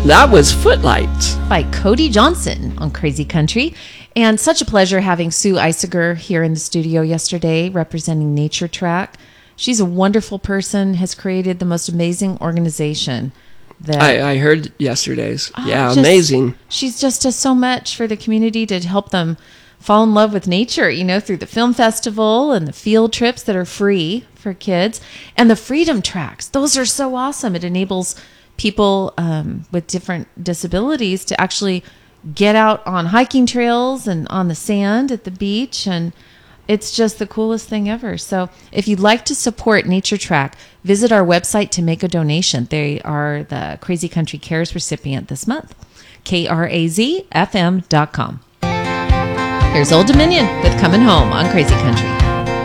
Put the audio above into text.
That was Footlights by Cody Johnson on Crazy Country. And such a pleasure having Sue Eisiger here in the studio yesterday representing Nature Track. She's a wonderful person, has created the most amazing organization. That I heard yesterday's. Amazing. She's just does so much for the community to help them fall in love with nature, through the film festival and the field trips that are free for kids. And the Freedom Tracks, those are so awesome. It enables people with different disabilities to actually get out on hiking trails and on the sand at the beach, and it's just the coolest thing ever. So if you'd like to support Nature Track, visit our website to make a donation. They are the Crazy Country Cares recipient this month. KRAZFM.com. Here's Old Dominion with Coming Home on Crazy Country.